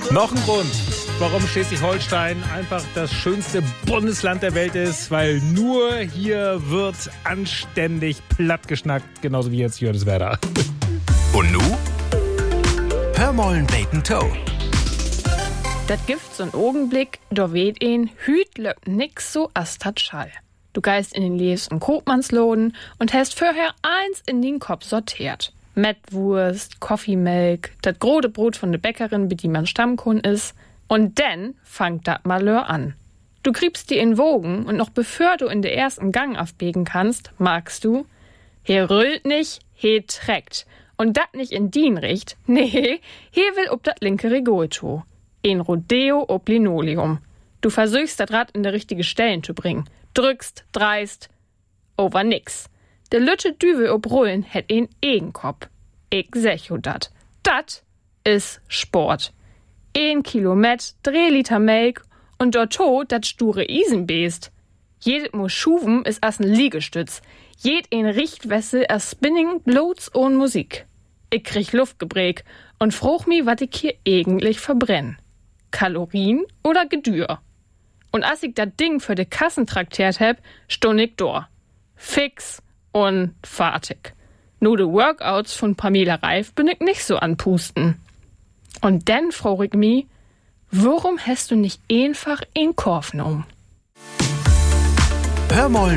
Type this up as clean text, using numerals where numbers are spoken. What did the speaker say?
Noch ein Grund, warum Schleswig-Holstein einfach das schönste Bundesland der Welt ist, weil nur hier wird anständig plattgeschnackt, genauso wie jetzt Jördeswerda. Und nu? Hör mollen Bacon Toe. Dat Gift so'n Augenblick, da weht een, hüt löp nix so as dat Schall. Du geist in den Leves- und Koopmannsloden und hast vorher eins in den Kopf sortiert. Mettwurst, Coffeemelk, dat grode Brot von de Bäckerin, bei die man Stammkund is. Und dann fangt dat Malheur an. Du kriegst die in Wogen und noch bevor du in de ersten Gang aufbiegen kannst, magst du, he rüllt nicht, he trägt. Und dat nicht in dien Richt, nee, he will ob dat linke Regolto. Ein Rodeo ob Linoleum. Du versuchst das Rad in die richtige Stellen zu bringen. Drückst, dreist, over nix. Der lütte Düvel ob Rollen hätt een Egenkopf. Ich sech jo dat. Dat is Sport. 1 Kilometer, 3 Liter Melk und dort dat sture Isenbeest. Jedet muss schuven is as n Liegestütz. Jed een Richtwessel as Spinning bloß ohn Musik. Ich krieg Luftgebräg und froch mi, wat ich hier eigentlich verbrenn. Kalorien oder Gedür. Und als ich dat Ding für de Kassen traktiert heb, stund ich dor. Fix und fertig. Nur de Workouts von Pamela Reif bin ich nicht so anpusten. Und dann frag ich mi, warum hast du nicht einfach einen Korf genommen? Hör mollen